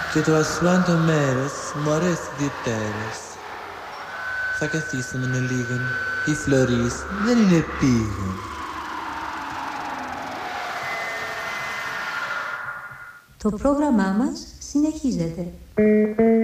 Και το ασφάλτο μέρος μου αρέσει ιδιαιτέρως. Θα καθίσουμε λίγο. Η Φλωρίς δεν είναι πήγον. Το πρόγραμμά μας συνεχίζεται.